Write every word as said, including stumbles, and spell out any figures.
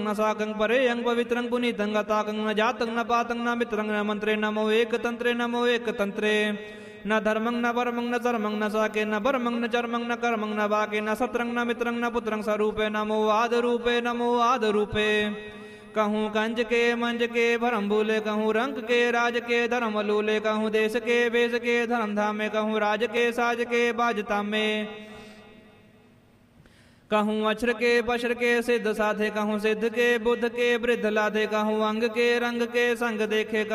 न साकं परे अंग पवित्रं पुनीतं गताकं न जातं न पातं न मित्रं न मंत्रे नमो एक तंत्रे नमो एक तंत्रे न धर्मं न परमं न धर्मं न साके न परमं न चर्मं न कर्मं न वाके न सत्रं न मित्रं न पुत्रं स्वरूपे नमो आद रूपे नमो आद रूपे कहूँ कंज के मंज के भरम भूले कहूँ रंग के राज के धर्म लूले कहूँ देश के वेश के धर्म धामे कहूँ राज के साज के बाजता में कहूँ अक्षर के पशर के सिद्ध साधे कहूँ सिद्ध के बुद्ध के वृद्ध लाधे कहूँ अंग के रंग के संग देखे